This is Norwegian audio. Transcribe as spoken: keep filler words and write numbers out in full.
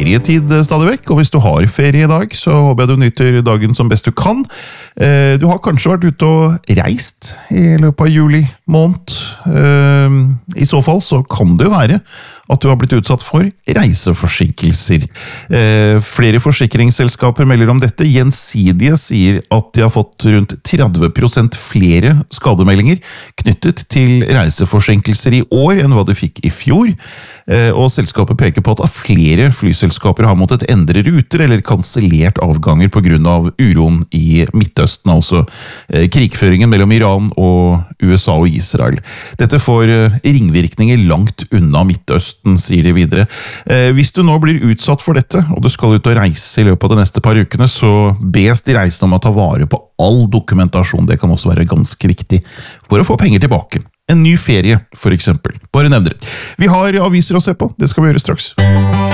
ferietid stadig vekk, og hvis du har ferie i dag, så håper jeg du nyter dagen som best du kan. Du har kanskje vært ute og reist i løpet av juli måned. I så fall så kan det jo være at du har blitt utsatt for reiseforsinkelser. Flere forsikringsselskaper melder om dette. Gjensidige sier at de har fått rundt tretti prosent flere skademeldinger knyttet til reiseforsinkelser i år enn hva de fikk i fjor. Og selskapet peker på at flere flyselskaper har måttet endre ruter eller kansellert avganger på grunn av uroen i Midtøsten, altså krigføringen mellom Iran og U S A og Israel. Dette får ringvirkninger langt unna Midtøsten, sier de videre. Hvis du nå blir utsatt for dette, og du skal ut og reise i løpet av de neste par ukene, så bes de reisende om å ta vare på all dokumentasjon. Det kan også være ganske viktig for å få penger tilbake. En ny ferie, for eksempel. Bare nevner det. Vi har aviser å se på, det skal vi gjøre straks.